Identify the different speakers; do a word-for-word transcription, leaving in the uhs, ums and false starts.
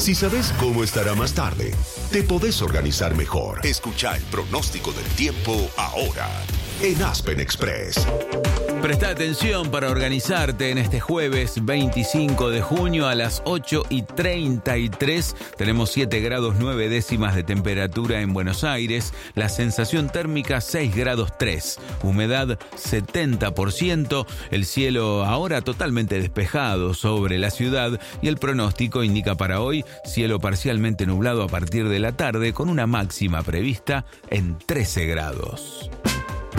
Speaker 1: Si sabes cómo estará más tarde, te podés organizar mejor. Escucha el pronóstico del tiempo ahora en Aspen Express.
Speaker 2: Presta atención para organizarte en este jueves veinticinco de junio a las ocho y treinta y tres. Tenemos siete grados nueve décimas de temperatura en Buenos Aires. La sensación térmica seis grados tres. Humedad setenta por ciento. El cielo ahora totalmente despejado sobre la ciudad. Y el pronóstico indica para hoy cielo parcialmente nublado a partir de la tarde con una máxima prevista en trece grados.